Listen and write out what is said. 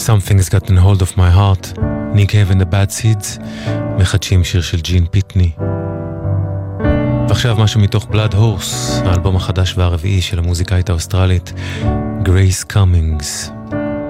Something's gotten hold of my heart. ניק קייב and the bad seeds מחדשים שיר של ג'ין פיטני. ועכשיו משהו מתוך בלאד הורס, האלבום החדש והרביעי של המוזיקאית האוסטרלית גרייס קאמינגס.